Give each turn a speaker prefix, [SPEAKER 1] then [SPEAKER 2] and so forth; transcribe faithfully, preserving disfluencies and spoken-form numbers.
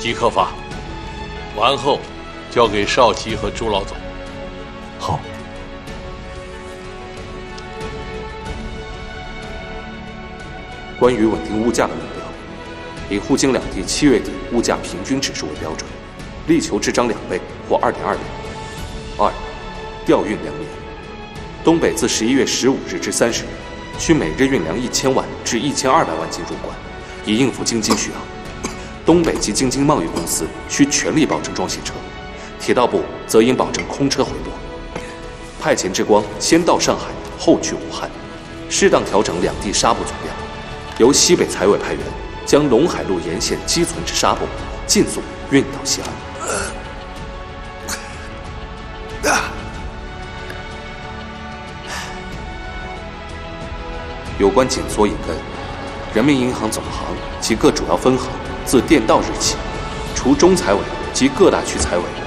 [SPEAKER 1] 即刻发，完后交给少奇和朱老总。
[SPEAKER 2] 好。关于稳定物价的目标，以沪京两地七月底物价平均指数为标准，力求滞涨两倍或二点二倍。二，调运粮米，东北自十一月十五日至三十日，需每日运粮一千万至一千二百万斤入关，以应付京津需要。东北及京津贸易公司需全力保证装卸车，铁道部则应保证空车回拨。派遣之光先到上海，后去武汉，适当调整两地纱布总量。由西北财委派员将陇海路沿线积存之纱布尽速运到西安。有关紧缩银根，人民银行总行及各主要分行自电到日起，除中财委及各大区财委